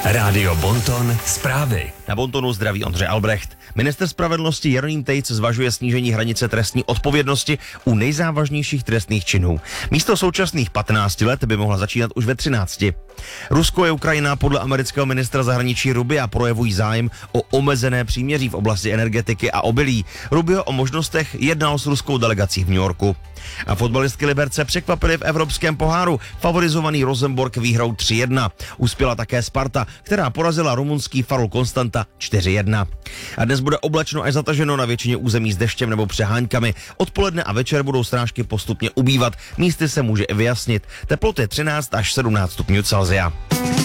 Rádio Bonton zprávy. Na Bontonu zdraví Ondřej Albrecht. Ministr spravedlnosti Jeroným Tejc zvažuje snížení hranice trestní odpovědnosti u nejzávažnějších trestných činů. Místo současných 15 let by mohla začínat už ve 13. Rusko a Ukrajina podle amerického ministra zahraničí Rubia projevují zájem o omezené příměří v oblasti energetiky a obilí. Rubio o možnostech jednal s ruskou delegací v New Yorku. A fotbalistky Liberce překvapili v Evropském poháru. Favorizovaný Rosenborg výhrou 3-1. Uspěla také Sparta, která porazila rumunský Farul Constanta 4-1. A dnes bude oblačno až zataženo na většině území s deštěm nebo přeháňkami. Odpoledne a večer budou srážky postupně ubývat. Místy se může i vyjasnit. Teploty 13 až 17 stupňů Celsia.